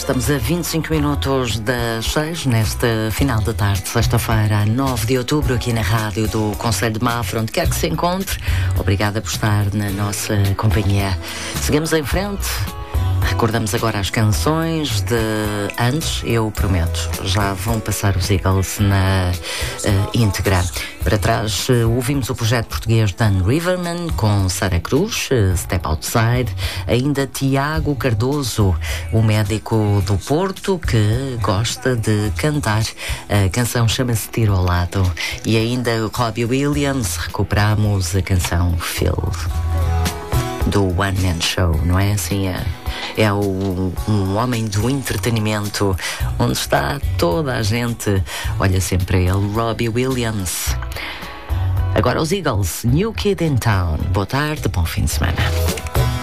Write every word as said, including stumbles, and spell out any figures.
Estamos a vinte e cinco minutos das seis, nesta final da tarde, sexta-feira, nove de outubro, aqui na rádio do Conselho de Mafra, onde quer que se encontre. Obrigada por estar na nossa companhia. Seguimos em frente. Recordamos agora as canções de antes, eu prometo, já vão passar os Eagles na uh, íntegra. Para trás uh, ouvimos o projeto português Dan Riverman com Sara Cruz, uh, Step Outside, ainda Tiago Cardoso, o médico do Porto que gosta de cantar. A canção chama-se Tiro ao Lado. E ainda Robbie Williams, recuperamos a canção Phil, do One Man Show, não é assim? É, é o, um homem do entretenimento, onde está toda a gente, olha sempre ele, Robbie Williams. Agora os Eagles, New Kid in Town. Boa tarde, bom fim de semana.